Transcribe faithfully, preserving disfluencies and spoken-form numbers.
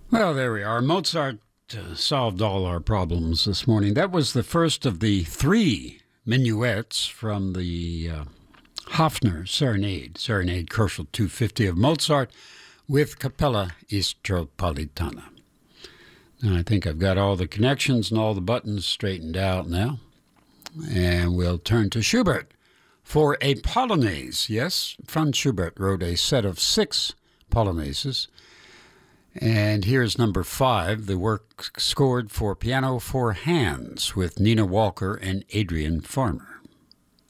Well, there we are. Mozart uh, solved all our problems this morning. That was the first of the three minuets from the uh, Hafner Serenade, Serenade Koschel two fifty of Mozart with Capella Istropolitana. And I think I've got all the connections and all the buttons straightened out now. And we'll turn to Schubert for a Polonaise. Yes, Franz Schubert wrote a set of six Polonaises. And here's number five, the work scored for piano for hands with Nina Walker and Adrian Farmer.